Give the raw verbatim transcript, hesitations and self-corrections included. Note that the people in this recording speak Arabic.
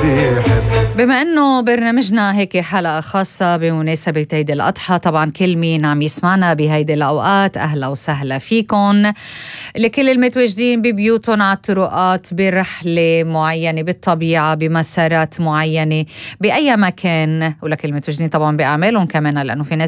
بما أنه برنامجنا هيك حلقة خاصة بمناسبة عيد الأضحى، طبعا كل مين عم يسمعنا بهيدي الأوقات أهلا وسهلا فيكم. لكل المتواجدين ببيوتهم على الطرقات، برحلة معينة بالطبيعة، بمسارات معينة بأي مكان، ولكل المتواجدين طبعا بأعمالهم كمان، لأنه في ناس